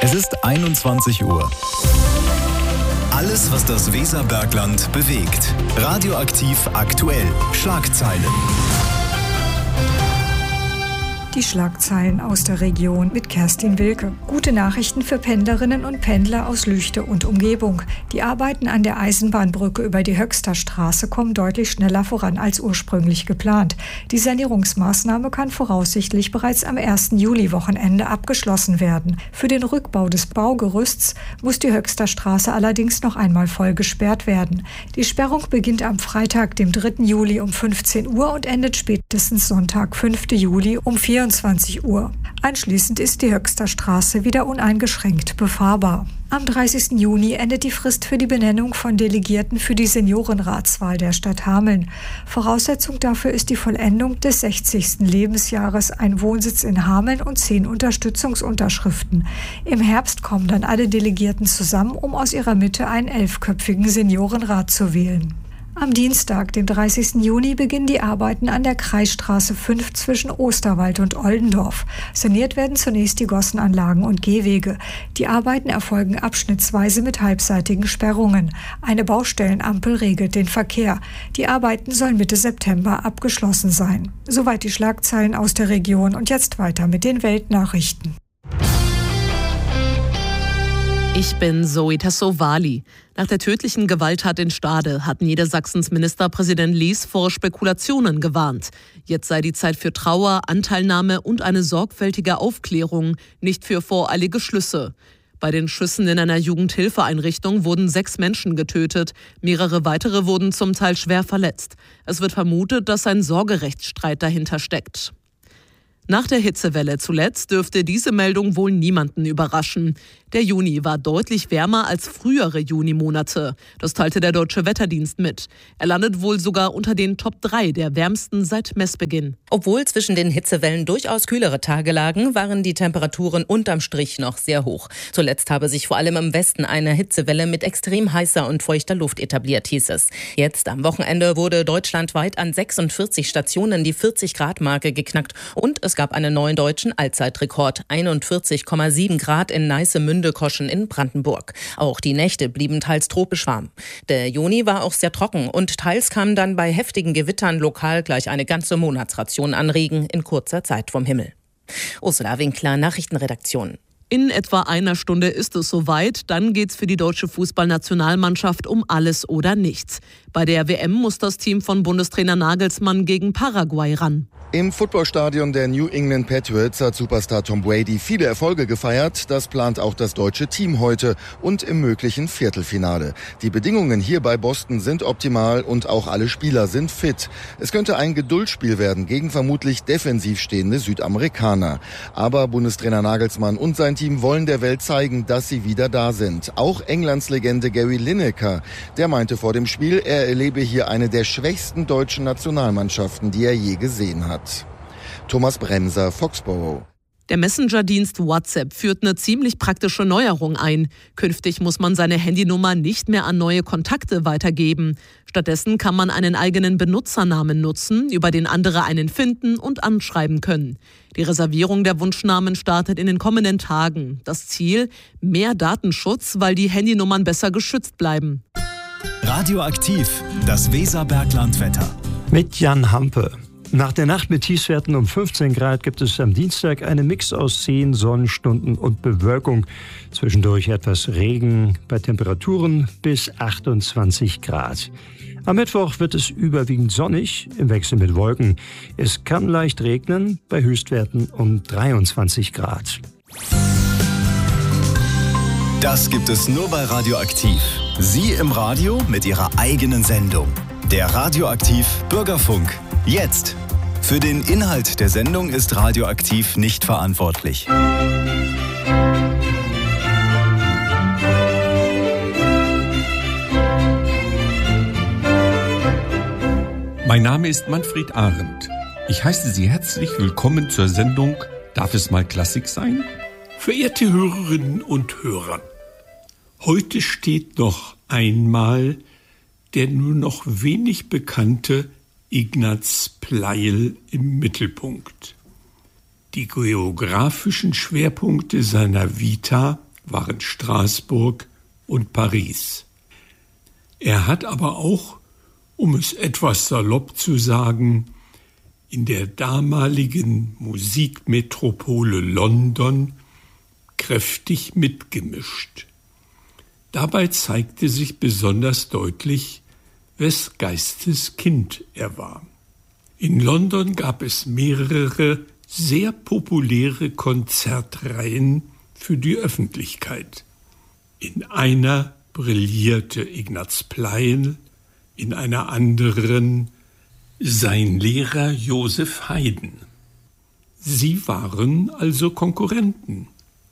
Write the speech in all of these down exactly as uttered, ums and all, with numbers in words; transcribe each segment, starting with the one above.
Es ist einundzwanzig Uhr. Alles, was das Weserbergland bewegt. Radioaktiv aktuell. Schlagzeilen. Die Schlagzeilen aus der Region mit Kerstin Wilke. Gute Nachrichten für Pendlerinnen und Pendler aus Lüchte und Umgebung. Die Arbeiten an der Eisenbahnbrücke über die Höxter Straße kommen deutlich schneller voran als ursprünglich geplant. Die Sanierungsmaßnahme kann voraussichtlich bereits am ersten Juli-Wochenende abgeschlossen werden. Für den Rückbau des Baugerüsts muss die Höxter Straße allerdings noch einmal voll gesperrt werden. Die Sperrung beginnt am Freitag, dem dritten Juli um fünfzehn Uhr und endet spätestens Sonntag, fünften Juli um vierundzwanzig Uhr. Anschließend ist die Höxter Straße wieder uneingeschränkt befahrbar. Am dreißigsten Juni endet die Frist für die Benennung von Delegierten für die Seniorenratswahl der Stadt Hameln. Voraussetzung dafür ist die Vollendung des sechzigsten Lebensjahres, ein Wohnsitz in Hameln und zehn Unterstützungsunterschriften. Im Herbst kommen dann alle Delegierten zusammen, um aus ihrer Mitte einen elfköpfigen Seniorenrat zu wählen. Am Dienstag, dem dreißigsten Juni, beginnen die Arbeiten an der Kreisstraße fünf zwischen Osterwald und Oldendorf. Saniert werden zunächst die Gossenanlagen und Gehwege. Die Arbeiten erfolgen abschnittsweise mit halbseitigen Sperrungen. Eine Baustellenampel regelt den Verkehr. Die Arbeiten sollen Mitte September abgeschlossen sein. Soweit die Schlagzeilen aus der Region und jetzt weiter mit den Weltnachrichten. Ich bin Zoe Tassovali. Nach der tödlichen Gewalttat in Stade hat Niedersachsens Ministerpräsident Lies vor Spekulationen gewarnt. Jetzt sei die Zeit für Trauer, Anteilnahme und eine sorgfältige Aufklärung, nicht für voreilige Schlüsse. Bei den Schüssen in einer Jugendhilfeeinrichtung wurden sechs Menschen getötet. Mehrere weitere wurden zum Teil schwer verletzt. Es wird vermutet, dass ein Sorgerechtsstreit dahinter steckt. Nach der Hitzewelle zuletzt dürfte diese Meldung wohl niemanden überraschen. Der Juni war deutlich wärmer als frühere Junimonate. Das teilte der Deutsche Wetterdienst mit. Er landet wohl sogar unter den Top drei der wärmsten seit Messbeginn. Obwohl zwischen den Hitzewellen durchaus kühlere Tage lagen, waren die Temperaturen unterm Strich noch sehr hoch. Zuletzt habe sich vor allem im Westen eine Hitzewelle mit extrem heißer und feuchter Luft etabliert, hieß es. Jetzt am Wochenende wurde deutschlandweit an sechsundvierzig Stationen die vierzig-Grad-Marke geknackt und es gab einen neuen deutschen Allzeitrekord, einundvierzig Komma sieben Grad in Neiße-Münde-Koschen in Brandenburg. Auch die Nächte blieben teils tropisch warm. Der Juni war auch sehr trocken und teils kam dann bei heftigen Gewittern lokal gleich eine ganze Monatsration an Regen in kurzer Zeit vom Himmel. Ursula Winkler, Nachrichtenredaktion. In etwa einer Stunde ist es soweit. Dann geht's für die deutsche Fußballnationalmannschaft um alles oder nichts. Bei der W M muss das Team von Bundestrainer Nagelsmann gegen Paraguay ran. Im Footballstadion der New England Patriots hat Superstar Tom Brady viele Erfolge gefeiert. Das plant auch das deutsche Team heute und im möglichen Viertelfinale. Die Bedingungen hier bei Boston sind optimal und auch alle Spieler sind fit. Es könnte ein Geduldsspiel werden gegen vermutlich defensiv stehende Südamerikaner. Aber Bundestrainer Nagelsmann und sein Team wollen der Welt zeigen, dass sie wieder da sind. Auch Englands Legende Gary Lineker, der meinte vor dem Spiel, er erlebe hier eine der schwächsten deutschen Nationalmannschaften, die er je gesehen hat. Thomas Bremser, Foxborough. Der Messenger-Dienst WhatsApp führt eine ziemlich praktische Neuerung ein. Künftig muss man seine Handynummer nicht mehr an neue Kontakte weitergeben. Stattdessen kann man einen eigenen Benutzernamen nutzen, über den andere einen finden und anschreiben können. Die Reservierung der Wunschnamen startet in den kommenden Tagen. Das Ziel? Mehr Datenschutz, weil die Handynummern besser geschützt bleiben. Radioaktiv, das Weserberglandwetter. Mit Jan Hampe. Nach der Nacht mit Tiefstwerten um fünfzehn Grad gibt es am Dienstag einen Mix aus zehn Sonnenstunden und Bewölkung. Zwischendurch etwas Regen bei Temperaturen bis achtundzwanzig Grad. Am Mittwoch wird es überwiegend sonnig, im Wechsel mit Wolken. Es kann leicht regnen, bei Höchstwerten um dreiundzwanzig Grad. Das gibt es nur bei Radioaktiv. Sie im Radio mit Ihrer eigenen Sendung. Der Radioaktiv Bürgerfunk. Jetzt. Für den Inhalt der Sendung ist Radioaktiv nicht verantwortlich. Mein Name ist Manfred Arendt. Ich heiße Sie herzlich willkommen zur Sendung Darf es mal Klassik sein? Verehrte Hörerinnen und Hörer, heute steht noch einmal der nur noch wenig bekannte Ignaz Pleil im Mittelpunkt. Die geografischen Schwerpunkte seiner Vita waren Straßburg und Paris. Er hat aber auch, um es etwas salopp zu sagen, in der damaligen Musikmetropole London kräftig mitgemischt. Dabei zeigte sich besonders deutlich, wes Geistes Kind er war. In London gab es mehrere sehr populäre Konzertreihen für die Öffentlichkeit. In einer brillierte Ignaz Pleil, in einer anderen sein Lehrer Joseph Haydn. Sie waren also Konkurrenten.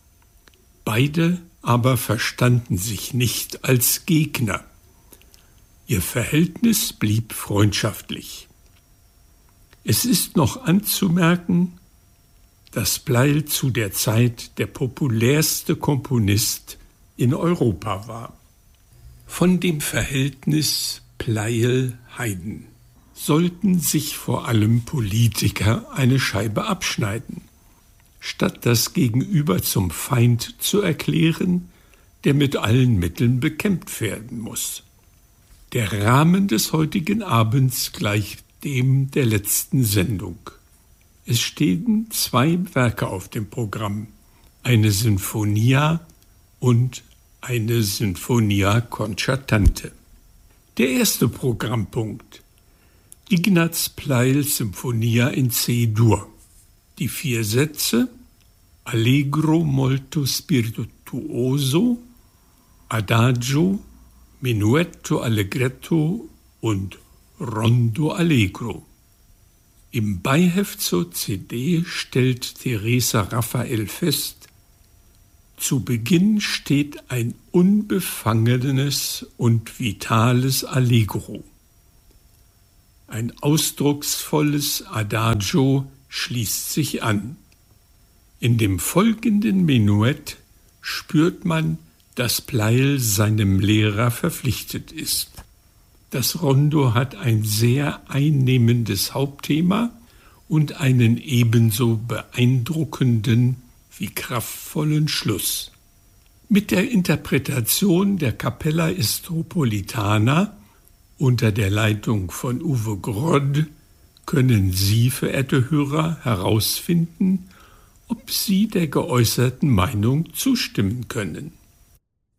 Beide aber verstanden sich nicht als Gegner. Ihr Verhältnis blieb freundschaftlich. Es ist noch anzumerken, dass Pleil zu der Zeit der populärste Komponist in Europa war. Von dem Verhältnis Pleil-Haydn sollten sich vor allem Politiker eine Scheibe abschneiden, statt das Gegenüber zum Feind zu erklären, der mit allen Mitteln bekämpft werden muss. Der Rahmen des heutigen Abends gleicht dem der letzten Sendung. Es stehen zwei Werke auf dem Programm, eine Sinfonia und eine Sinfonia Concertante. Der erste Programmpunkt: Ignaz Pleils Sinfonia in C-Dur. Die vier Sätze Allegro molto spirituoso, Adagio, Menuetto allegretto und Rondo allegro. Im Beiheft zur C D stellt Teresa Raphael fest: Zu Beginn steht ein unbefangenes und vitales Allegro. Ein ausdrucksvolles Adagio schließt sich an. In dem folgenden Menuett spürt man, dass Pleil seinem Lehrer verpflichtet ist. Das Rondo hat ein sehr einnehmendes Hauptthema und einen ebenso beeindruckenden wie kraftvollen Schluss. Mit der Interpretation der Capella Istropolitana unter der Leitung von Uwe Grodd können Sie, verehrte Hörer, herausfinden, ob Sie der geäußerten Meinung zustimmen können.